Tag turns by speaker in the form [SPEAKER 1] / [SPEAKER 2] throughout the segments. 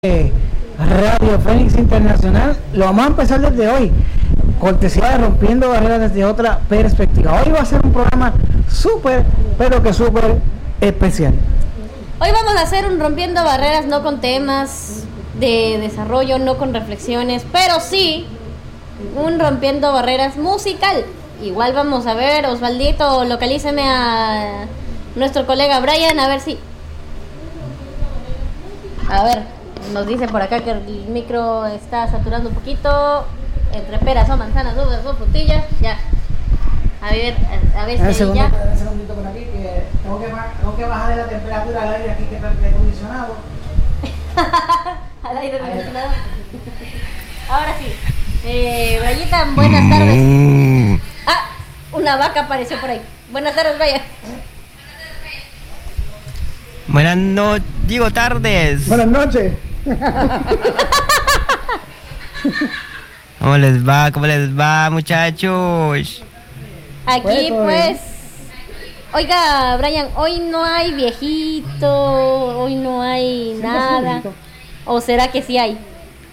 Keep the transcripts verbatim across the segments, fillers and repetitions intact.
[SPEAKER 1] Radio Fénix Internacional. Lo vamos a empezar desde hoy, cortesía de Rompiendo Barreras desde otra perspectiva. Hoy va a ser un programa súper, pero que súper especial.
[SPEAKER 2] Hoy vamos a hacer un Rompiendo Barreras, no con temas de desarrollo, no con reflexiones, pero sí un Rompiendo Barreras musical. Igual vamos a ver, Osvaldito, localíceme a nuestro colega Brian, a ver si... A ver, nos dice por acá que el micro está saturando un poquito. Entre peras o manzanas, uvas o frutillas, ya. A ver, a ver si
[SPEAKER 1] un segundito,
[SPEAKER 2] ya.
[SPEAKER 1] Un segundito por aquí, que tengo que, tengo que bajar la temperatura al aire aquí que está acondicionado.
[SPEAKER 2] Al aire acondicionado. Ahora sí. Eh, Brayita, buenas tardes. Ah, una vaca apareció por ahí. Buenas tardes, Braya.
[SPEAKER 3] Buenas no, digo tardes.
[SPEAKER 1] Buenas noches.
[SPEAKER 3] ¿Cómo les va? ¿Cómo les va, muchachos?
[SPEAKER 2] Aquí pues, oiga, Brian, hoy no hay viejito, hoy no hay nada. ¿O será que sí hay?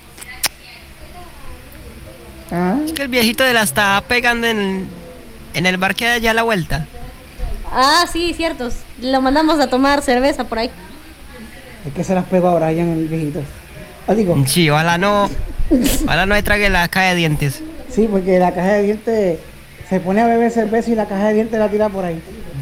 [SPEAKER 1] ¿Ah?
[SPEAKER 3] Es que el viejito de la estaba pegando en, en el bar que hay allá a la vuelta.
[SPEAKER 2] Ah, sí, cierto. Lo mandamos a tomar cerveza por ahí.
[SPEAKER 1] Es que se las pegó a Brian el viejito. Ah, digo.
[SPEAKER 3] Sí, ojalá no, ojalá no le trague la caja de dientes.
[SPEAKER 1] Sí, porque la caja de dientes se pone a beber cerveza y la caja de dientes la tira por ahí.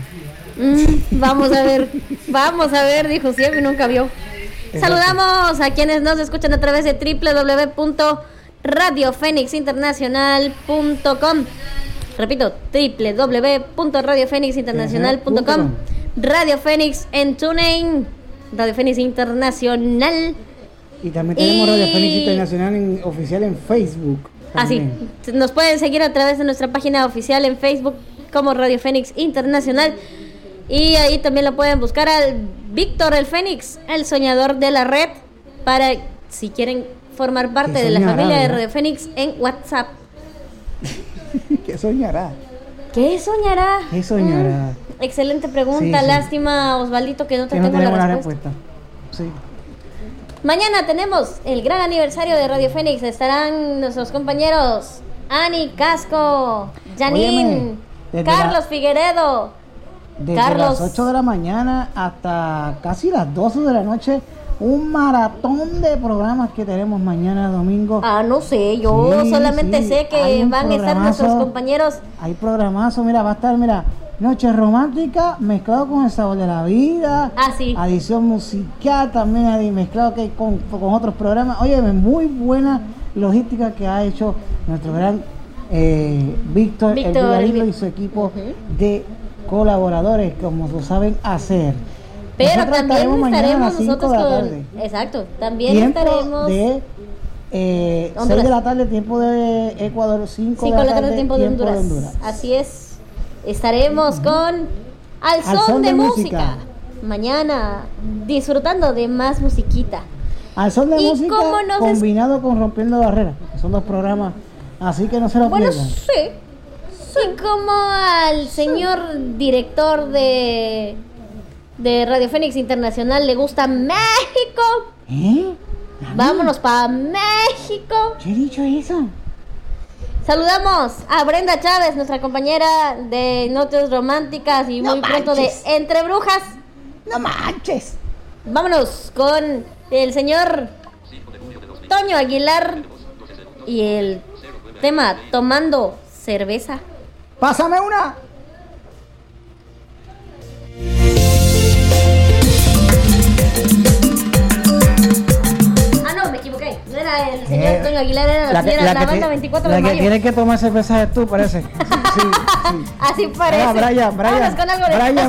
[SPEAKER 2] Mm, vamos a ver, vamos a ver, dijo ciego y nunca vio. Exacto. Saludamos a quienes nos escuchan a través de doble u doble u doble u punto radio fénix internacional punto com. Repito, doble u doble u doble u punto radio fénix internacional punto com. Radio Fénix en TuneIn, Radio Fénix Internacional.
[SPEAKER 1] Y también tenemos y... Radio Fénix Internacional en, oficial en Facebook.
[SPEAKER 2] Así, ah, nos pueden seguir a través de nuestra página oficial en Facebook como Radio Fénix Internacional. Y ahí también lo pueden buscar al Víctor el Fénix, el soñador de la red, para si quieren formar parte de la familia de Radio Fénix en WhatsApp.
[SPEAKER 1] ¿Qué soñará?
[SPEAKER 2] ¿Qué soñará?
[SPEAKER 1] ¿Qué soñará?
[SPEAKER 2] Mm, excelente pregunta, sí, sí. Lástima, Osvaldito, que no te
[SPEAKER 1] que
[SPEAKER 2] tengo
[SPEAKER 1] no
[SPEAKER 2] la,
[SPEAKER 1] la
[SPEAKER 2] respuesta.
[SPEAKER 1] respuesta. Sí.
[SPEAKER 2] Mañana tenemos el gran aniversario de Radio Fénix. Estarán nuestros compañeros Ani Casco, Janine, Carlos la, Figueredo.
[SPEAKER 1] Desde
[SPEAKER 2] Carlos.
[SPEAKER 1] las ocho de la mañana hasta casi las doce de la noche. Un maratón de programas que tenemos mañana domingo.
[SPEAKER 2] Ah, no sé, yo sí, solamente sí. sé que van a estar nuestros compañeros.
[SPEAKER 1] Hay programazo, mira, va a estar, mira, Noche Romántica mezclado con el sabor de la vida.
[SPEAKER 2] Ah, sí.
[SPEAKER 1] Adición musical también ahí mezclado que con, con otros programas. Oye, muy buena logística que ha hecho nuestro gran eh, Víctor, Víctor el y su equipo uh-huh. de colaboradores, como lo saben hacer.
[SPEAKER 2] Pero nosotros también estaremos nosotros con... Exacto, también
[SPEAKER 1] tiempo
[SPEAKER 2] estaremos...
[SPEAKER 1] de eh, seis de la tarde, tiempo de Ecuador, cinco de la tarde,
[SPEAKER 2] tiempo, de,
[SPEAKER 1] tiempo
[SPEAKER 2] Honduras.
[SPEAKER 1] de Honduras.
[SPEAKER 2] Así es, estaremos uh-huh. con Al Son, Al son de, de música. música. Mañana, disfrutando de más musiquita.
[SPEAKER 1] Al Son de música combinado es... con Rompiendo Barreras, que son dos programas, así que no se lo
[SPEAKER 2] bueno,
[SPEAKER 1] pierdan.
[SPEAKER 2] Sí, sí. Y como al señor sí. director de... de Radio Fénix Internacional le gusta México.
[SPEAKER 1] ¿Eh?
[SPEAKER 2] Vámonos para México.
[SPEAKER 1] ¿Qué he dicho eso?
[SPEAKER 2] Saludamos a Brenda Chávez, nuestra compañera de Noches Románticas y no muy manches. Pronto de Entre Brujas.
[SPEAKER 1] No manches.
[SPEAKER 2] Vámonos con el señor Toño Aguilar y el tema Tomando Cerveza.
[SPEAKER 1] Pásame una.
[SPEAKER 2] No era el señor eh, Toño Aguilar, era la, la, señora, la, la banda veinticuatro
[SPEAKER 1] de
[SPEAKER 2] mayo.
[SPEAKER 1] La que tiene que tomar cerveza es tú, parece. Sí, sí, sí.
[SPEAKER 2] Así parece.
[SPEAKER 1] Ah, Brian, Brian,
[SPEAKER 2] Vámonos con algo de...
[SPEAKER 1] Brian.